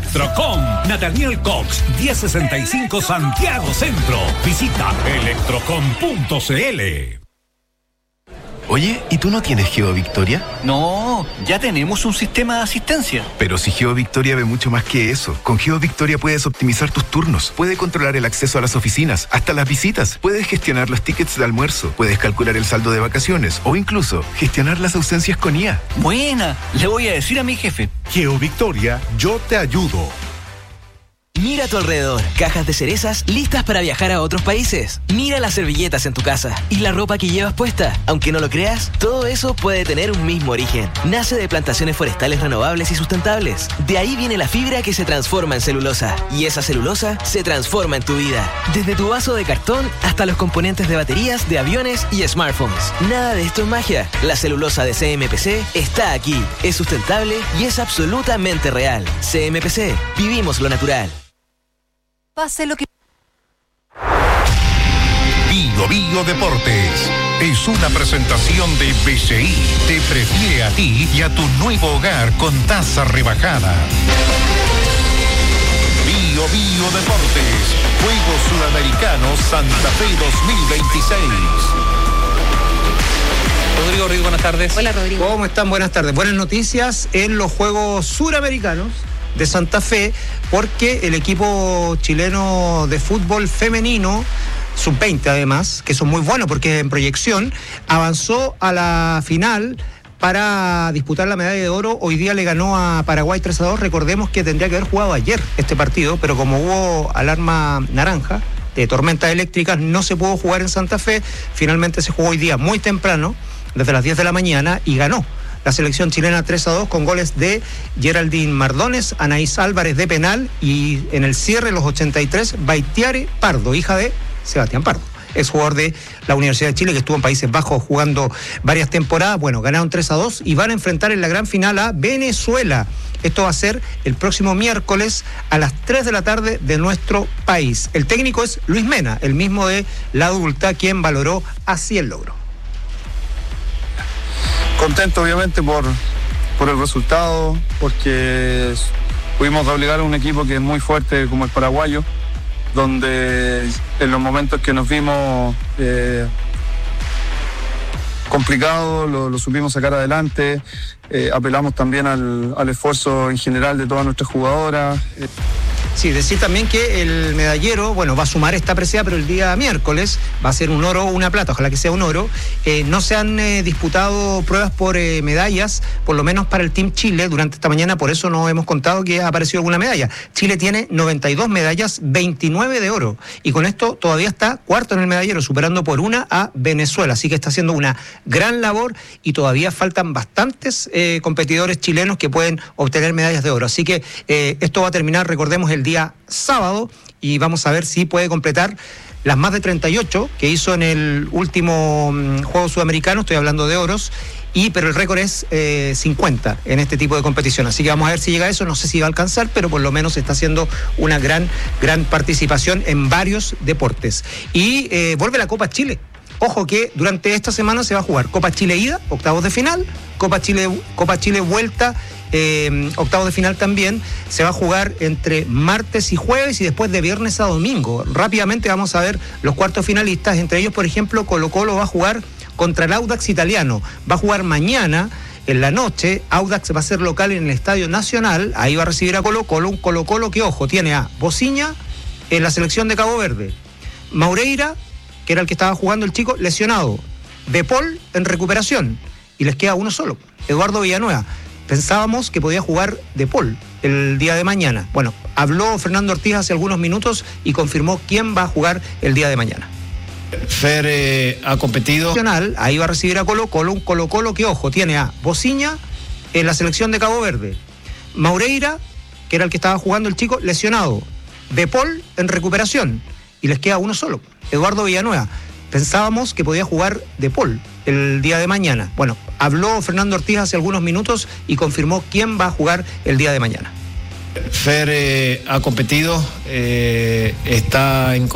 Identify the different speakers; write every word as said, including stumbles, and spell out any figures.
Speaker 1: Electrocom. Nathaniel Cox, diez sesenta y cinco Santiago Centro. Visita electrocom punto c l.
Speaker 2: Oye, ¿y tú no tienes GeoVictoria?
Speaker 3: No, ya tenemos un sistema de asistencia.
Speaker 2: Pero si GeoVictoria ve mucho más que eso. Con GeoVictoria puedes optimizar tus turnos, puedes controlar el acceso a las oficinas, hasta las visitas, puedes gestionar los tickets de almuerzo, puedes calcular el saldo de vacaciones o incluso gestionar las ausencias con I A.
Speaker 3: Buena, le voy a decir a mi jefe.
Speaker 4: GeoVictoria, yo te ayudo.
Speaker 5: Mira a tu alrededor, cajas de cerezas listas para viajar a otros países. Mira las servilletas en tu casa y la ropa que llevas puesta. Aunque no lo creas, todo eso puede tener un mismo origen. Nace de plantaciones forestales renovables y sustentables. De ahí viene la fibra que se transforma en celulosa. Y esa celulosa se transforma en tu vida. Desde tu vaso de cartón hasta los componentes de baterías, de aviones y smartphones. Nada de esto es magia. La celulosa de C M P C está aquí. Es sustentable y es absolutamente real. C M P C. Vivimos lo natural.
Speaker 6: Pase lo que...
Speaker 4: Bio Bio Deportes es una presentación de B C I. Te prefiere a ti y a tu nuevo hogar con tasa rebajada. Bio Bio Deportes, Juegos Sudamericanos Santa Fe dos mil veintiséis.
Speaker 7: Rodrigo, Rodrigo, buenas tardes.
Speaker 8: Hola, Rodrigo.
Speaker 9: ¿Cómo están? Buenas tardes. Buenas noticias en los Juegos Suramericanos de Santa Fe, porque el equipo chileno de fútbol femenino, sub veinte además, que son muy buenos porque en proyección, avanzó a la final para disputar la medalla de oro. Hoy día le ganó a Paraguay tres a dos. Recordemos que tendría que haber jugado ayer este partido, pero como hubo alarma naranja de tormentas eléctricas, no se pudo jugar en Santa Fe. Finalmente se jugó hoy día muy temprano, desde las diez de la mañana, y ganó la selección chilena tres a dos con goles de Geraldine Mardones, Anaís Álvarez de penal y en el cierre, los ochenta y tres, Baitiare Pardo, hija de Sebastián Pardo, es jugador de la Universidad de Chile, que estuvo en Países Bajos jugando varias temporadas. Bueno, ganaron tres a dos y van a enfrentar en la gran final a Venezuela. Esto va a ser el próximo miércoles a las tres de la tarde de nuestro país. El técnico es Luis Mena, el mismo de la adulta, quien valoró así el logro.
Speaker 10: Contento obviamente por, por el resultado, porque pudimos doblegar a un equipo que es muy fuerte como el paraguayo, donde en los momentos que nos vimos eh, complicados lo, lo supimos sacar adelante. Eh, apelamos también al, al esfuerzo en general de todas nuestras jugadoras. Eh.
Speaker 9: Sí, decir también que el medallero, bueno, va a sumar esta presea, pero el día miércoles va a ser un oro o una plata, ojalá que sea un oro. Eh, no se han eh, disputado pruebas por eh, medallas, por lo menos para el Team Chile durante esta mañana, por eso no hemos contado que ha aparecido alguna medalla. Chile tiene noventa y dos medallas, veintinueve de oro, y con esto todavía está cuarto en el medallero, superando por una a Venezuela, así que está haciendo una gran labor y todavía faltan bastantes eh, competidores chilenos que pueden obtener medallas de oro. Así que eh, esto va a terminar, recordemos, el día sábado, y vamos a ver si puede completar las más de treinta y ocho que hizo en el último um, Juego Sudamericano, estoy hablando de oros, y pero el récord es eh, cincuenta en este tipo de competición, así que vamos a ver si llega a eso. No sé si va a alcanzar, pero por lo menos está haciendo una gran, gran participación en varios deportes. Y eh, vuelve la Copa Chile. Ojo que durante esta semana se va a jugar Copa Chile ida, octavos de final, Copa Chile, Copa Chile vuelta, eh, octavos de final también. Se va a jugar entre martes y jueves y después de viernes a domingo. Rápidamente vamos a ver los cuartos finalistas, entre ellos, por ejemplo, Colo Colo va a jugar contra el Audax italiano. Va a jugar mañana en la noche. Audax va a ser local en el Estadio Nacional, ahí va a recibir a Colo Colo, un Colo Colo que, ojo, tiene a Bociña en la selección de Cabo Verde, Maureira, que era el que estaba jugando el chico, lesionado, De Paul en recuperación, y les queda uno solo, Eduardo Villanueva. Pensábamos que podía jugar De Paul el día de mañana. Bueno, habló Fernando Ortiz hace algunos minutos y confirmó quién va a jugar el día de mañana.
Speaker 11: Fer eh, ha competido.
Speaker 9: Ahí va a recibir a Colo Colo, un Colo Colo que, ojo, tiene a Bociña en la selección de Cabo Verde, Maureira, que era el que estaba jugando el chico, lesionado, De Paul en recuperación, y les queda uno solo, Eduardo Villanueva. Pensábamos que podía jugar De Paul el día de mañana. Bueno, habló Fernando Ortiz hace algunos minutos y confirmó quién va a jugar el día de mañana.
Speaker 11: Fer eh, ha competido, eh, está en